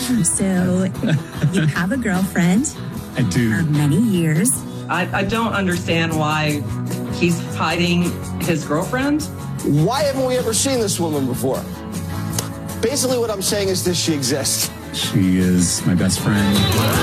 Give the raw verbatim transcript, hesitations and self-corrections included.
So you have a girlfriend. I do. Of many years. I, I don't understand why he's hiding his girlfriend. Why haven't we ever seen this woman before? Basically what I'm saying is this: she exists. She is my best friend.